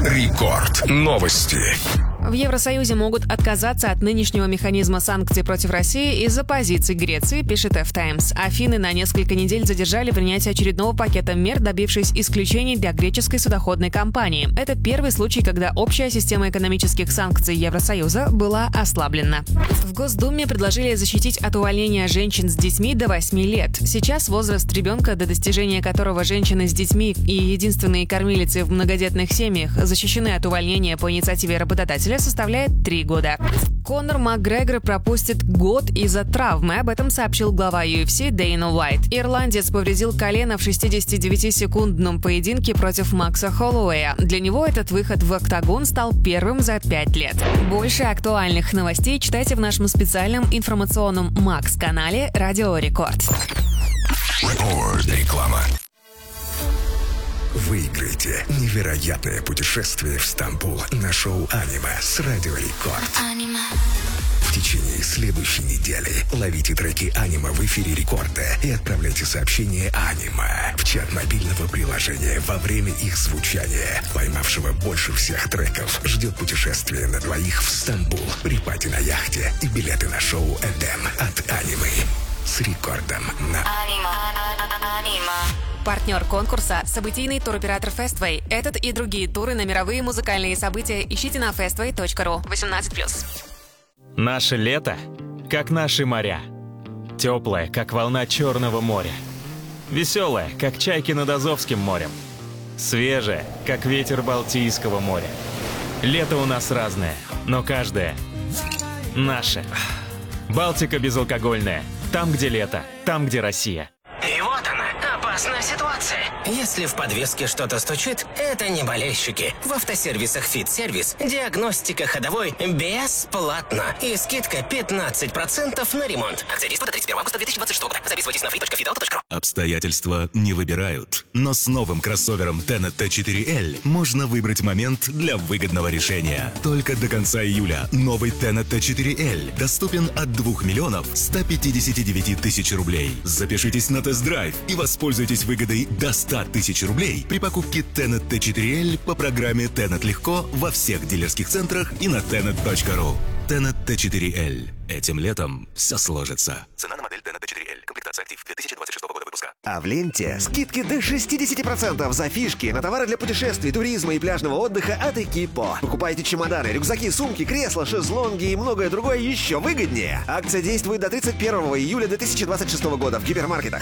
Рекорд. Новости. В Евросоюзе могут отказаться от нынешнего механизма санкций против России из-за позиций Греции, пишет F-Times. Афины на несколько недель задержали принятие очередного пакета мер, добившись исключений для греческой судоходной компании. Это первый случай, когда общая система экономических санкций Евросоюза была ослаблена. В Госдуме предложили защитить от увольнения женщин с детьми до 8 лет. Сейчас возраст ребенка, до достижения которого женщины с детьми и единственные кормилицы в многодетных семьях защищены от увольнения по инициативе работодателя, составляет 3 года. Конор Макгрегор пропустит год из-за травмы. Об этом сообщил глава UFC Дейна Уайт. Ирландец повредил колено в 69-секундном поединке против Макса Холлоуэя. Для него этот выход в октагон стал первым за 5 лет. Больше актуальных новостей читайте в нашем специальном информационном Макс-канале «Радио Рекорд». Реклама. Выиграйте невероятное путешествие в Стамбул на шоу «Анима» с Радио Рекорд. В течение следующей недели ловите треки «Анима» в эфире Рекорда и отправляйте сообщение «Анима» в чат мобильного приложения во время их звучания. Поймавшего больше всех треков ждет путешествие на двоих в Стамбул, припати на яхте и билеты на шоу «Эдем» от «Анимы» с Рекордом на Анима. Партнер конкурса – событийный туроператор Festway. Этот и другие туры на мировые музыкальные события ищите на festway.ru. 18+. Наше лето, как наши моря. Теплое, как волна Черного моря. Веселое, как чайки над Азовским морем. Свежее, как ветер Балтийского моря. Лето у нас разное, но каждое наше. Балтика безалкогольная. Там, где лето, там, где Россия. И вот она, опасная ситуация. Если в подвеске что-то стучит, это не болельщики. В автосервисах «Фит-сервис» диагностика ходовой бесплатно. И скидка 15% на ремонт. Акция действует до 31 августа 2026 года. Записывайтесь на free.fitauto.ru. Обстоятельства не выбирают. Но с новым кроссовером Tenet T4L можно выбрать момент для выгодного решения. Только до конца июля новый Tenet T4L доступен от 2 миллионов 159 тысяч рублей. Запишитесь на тест-драйв и воспользуйтесь выгодой до 100 тысяч рублей при покупке Tenet T4L по программе Tenet Легко во всех дилерских центрах и на tenet.ru. Tenet T4L. Этим летом все сложится. Цена на модель Tenet T4L. Комплектация актив 2026 года выпуска. А в ленте скидки до 60% за фишки на товары для путешествий, туризма и пляжного отдыха от Экипо. Покупайте чемоданы, рюкзаки, сумки, кресла, шезлонги и многое другое еще выгоднее. Акция действует до 31 июля 2026 года в гипермаркетах.